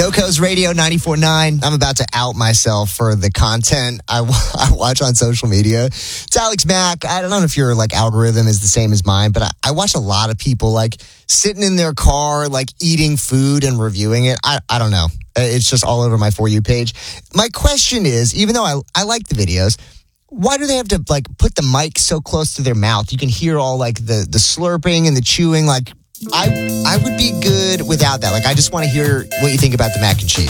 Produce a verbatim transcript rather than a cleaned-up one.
NoCo's Radio ninety-four point nine. I'm about to out myself for the content I, I watch on social media. It's Alex Mack. I don't know if your like algorithm is the same as mine, but I, I watch a lot of people like sitting in their car, like eating food and reviewing it. I, I don't know. It's just all over my For You page. My question is, even though I, I like the videos, why do they have to like put the mic so close to their mouth? You can hear all like the, the slurping and the chewing. Like I I would be good without that. Like I just want to hear what you think about the mac and cheese.